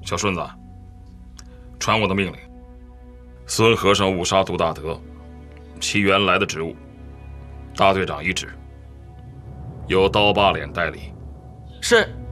小顺子，传我的命令，孙和尚误杀杜大德，其原来的职务，大队长一职，由刀疤脸代理。 是。